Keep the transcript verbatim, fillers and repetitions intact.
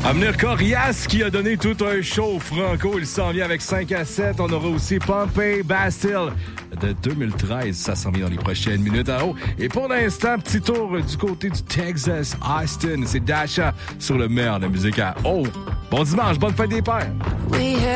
À venir, Corias qui a donné tout un show franco. Il s'en vient avec cinq à sept. On aura aussi Pompey Bastille de deux mille treize. Ça s'en vient dans les prochaines minutes en haut. Et pour l'instant, petit tour du côté du Texas, Austin. C'est Dasha sur le meilleur de la musique à oh. Bon dimanche, bonne fête des pères.